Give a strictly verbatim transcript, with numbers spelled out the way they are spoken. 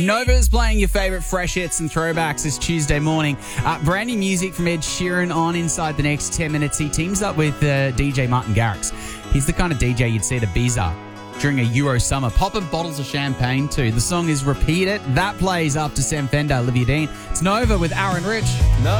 Nova's playing your favourite fresh hits and throwbacks this Tuesday morning. Uh, brand new music from Ed Sheeran on inside the next ten minutes. He teams up with uh, D J Martin Garrix. He's the kind of D J you'd see at Ibiza during a Euro summer. Popping bottles of champagne too. The song is Repeat It. That plays after Sam Fender, Olivia Dean. It's Nova with Aaron Rich. No.